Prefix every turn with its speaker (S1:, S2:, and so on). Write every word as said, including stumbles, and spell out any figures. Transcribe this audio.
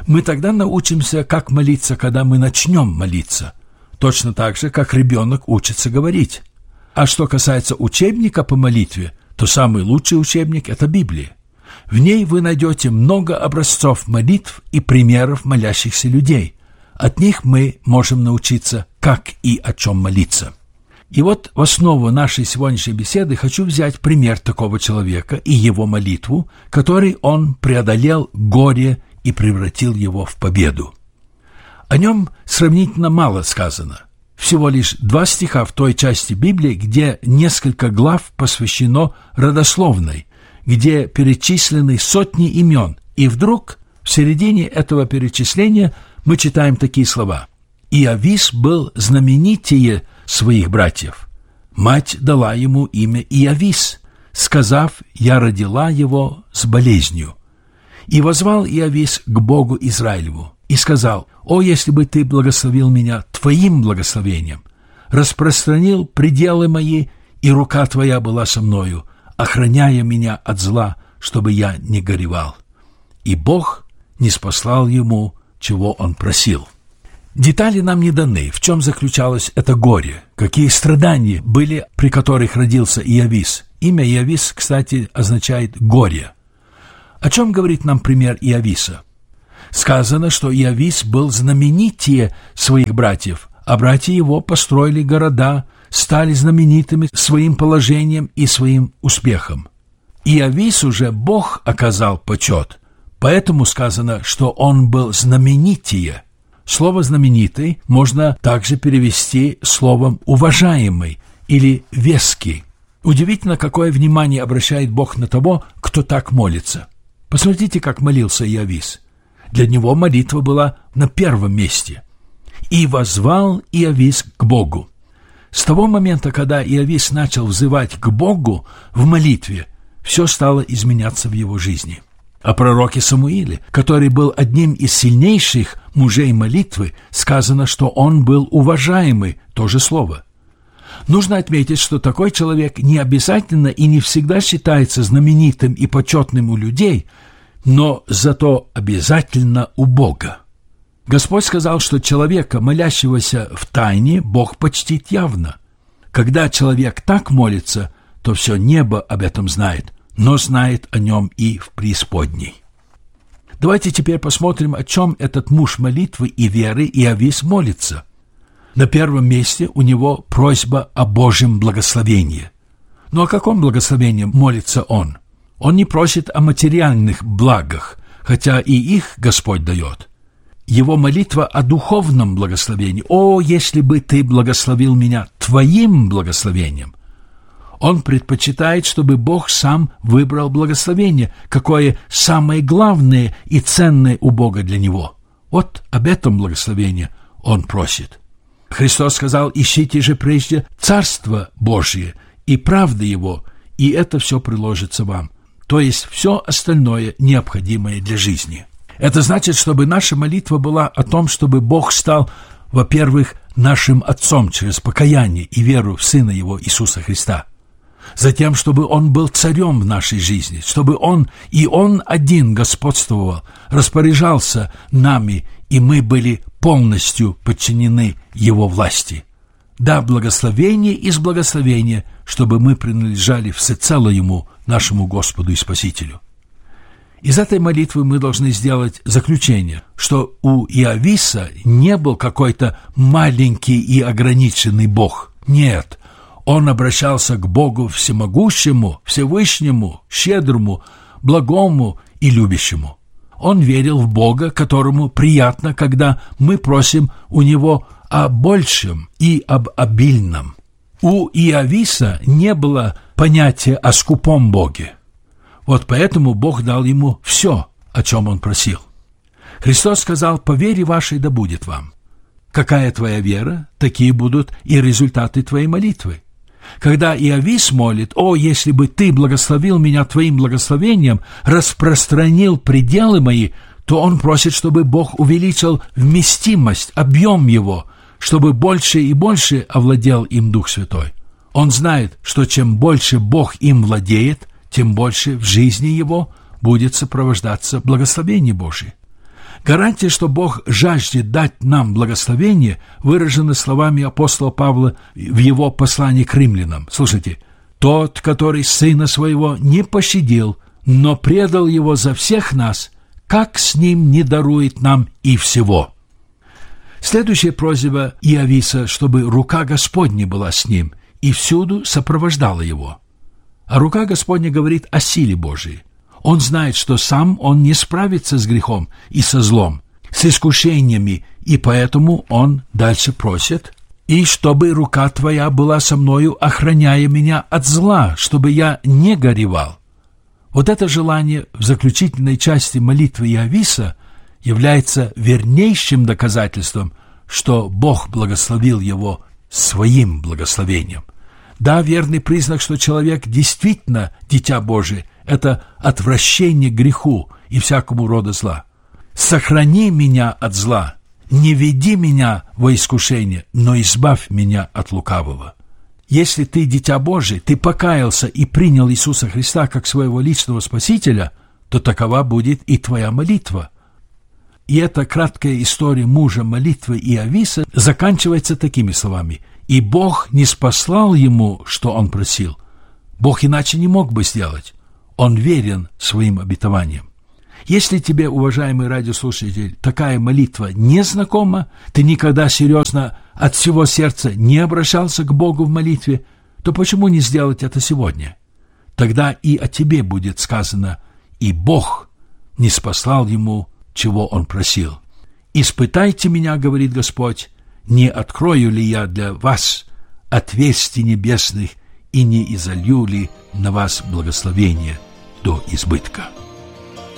S1: Мы тогда научимся, как молиться, когда мы начнем молиться. Точно так же, как ребенок учится говорить. А что касается учебника по молитве, то самый лучший учебник – это Библия. В ней вы найдете много образцов молитв и примеров молящихся людей. От них мы можем научиться, как и о чем молиться. И вот в основу нашей сегодняшней беседы хочу взять пример такого человека и его молитву, которой он преодолел горе и превратил его в победу. О нем сравнительно мало сказано. Всего лишь два стиха в той части Библии, где несколько глав посвящено родословной, где перечислены сотни имен. И вдруг в середине этого перечисления мы читаем такие слова. «Иовис был знаменитее своих братьев. Мать дала ему имя Иовис, сказав: я родила его с болезнью. И воззвал Иовис к Богу Израилеву и сказал: «О, если бы ты благословил меня твоим благословением, распространил пределы мои, и рука твоя была со мною, охраняя меня от зла, чтобы я не горевал». И Бог ниспослал ему, чего он просил. Детали нам не даны, в чем заключалось это горе, какие страдания были, при которых родился Иовис. Имя Иовис, кстати, означает «горе». О чем говорит нам пример Иовиса? Сказано, что Иовис был знаменитее своих братьев, а братья его построили города, стали знаменитыми своим положением и своим успехом. Иовису же Бог оказал почет, поэтому сказано, что он был знаменитее. Слово «знаменитый» можно также перевести словом «уважаемый» или «веский». Удивительно, какое внимание обращает Бог на того, кто так молится. Посмотрите, как молился Иовис. Для него молитва была на первом месте. «И воззвал Иовис к Богу». С того момента, когда Иовис начал взывать к Богу в молитве, все стало изменяться в его жизни. О пророке Самуиле, который был одним из сильнейших мужей молитвы, сказано, что он был уважаемый, то же слово. Нужно отметить, что такой человек не обязательно и не всегда считается знаменитым и почетным у людей, но зато обязательно у Бога. Господь сказал, что человека, молящегося в тайне, Бог почтит явно. Когда человек так молится, то все небо об этом знает, но знает о нем и в преисподней. Давайте теперь посмотрим, о чем этот муж молитвы и веры Иовис молится. На первом месте у него просьба о Божьем благословении. Но о каком благословении молится он? Он не просит о материальных благах, хотя и их Господь дает. Его молитва о духовном благословении. «О, если бы ты благословил меня твоим благословением!» Он предпочитает, чтобы Бог сам выбрал благословение, какое самое главное и ценное у Бога для него. Вот об этом благословении он просит. Христос сказал: «Ищите же прежде Царство Божие и правды Его, и это все приложится вам». То есть все остальное необходимое для жизни. Это значит, чтобы наша молитва была о том, чтобы Бог стал, во-первых, нашим Отцом через покаяние и веру в Сына Его Иисуса Христа. Затем, чтобы Он был царем в нашей жизни, чтобы Он и Он один господствовал, распоряжался нами, и мы были полностью подчинены Его власти. Да, благословение из благословения, чтобы мы принадлежали всецело Ему, нашему Господу и Спасителю. Из этой молитвы мы должны сделать заключение, что у Иовиса не был какой-то маленький и ограниченный Бог. Нет, он обращался к Богу всемогущему, Всевышнему, щедрому, благому и любящему. Он верил в Бога, которому приятно, когда мы просим у Него о большем и об обильном. У Иовиса не было понятия о скупом Боге. Вот поэтому Бог дал ему все, о чем он просил. Христос сказал: «По вере вашей да будет вам». Какая твоя вера, такие будут и результаты твоей молитвы. Когда Иовис молит: «О, если бы ты благословил меня твоим благословением, распространил пределы мои», то он просит, чтобы Бог увеличил вместимость, объем его, чтобы больше и больше овладел им Дух Святой. Он знает, что чем больше Бог им владеет, тем больше в жизни его будет сопровождаться благословение Божие. Гарантия, что Бог жаждет дать нам благословение, выражена словами апостола Павла в его послании к римлянам. Слушайте, «Тот, который сына своего не пощадил, но предал его за всех нас, как с ним не дарует нам и всего?» Следующая просьба Иовиса, чтобы рука Господня была с ним и всюду сопровождала его. А рука Господня говорит о силе Божией. Он знает, что сам он не справится с грехом и со злом, с искушениями, и поэтому он дальше просит: «И чтобы рука твоя была со мною, охраняя меня от зла, чтобы я не горевал». Вот это желание в заключительной части молитвы Иовиса является вернейшим доказательством, что Бог благословил его своим благословением. Да, верный признак, что человек действительно дитя Божие, это отвращение к греху и всякому роду зла. «Сохрани меня от зла, не веди меня во искушение, но избавь меня от лукавого». Если ты дитя Божие, ты покаялся и принял Иисуса Христа как своего личного Спасителя, то такова будет и твоя молитва. И эта краткая история мужа молитвы Иовиса заканчивается такими словами: «И Бог не спаслал ему, что он просил». Бог иначе не мог бы сделать. Он верен своим обетованиям. Если тебе, уважаемый радиослушатель, такая молитва не знакома, ты никогда серьезно от всего сердца не обращался к Богу в молитве, то почему не сделать это сегодня? Тогда и о тебе будет сказано: «И Бог не спаслал ему, чего он просил». «Испытайте меня, — говорит Господь, — не открою ли я для вас отверстий небесных и не изолью ли на вас благословение до избытка».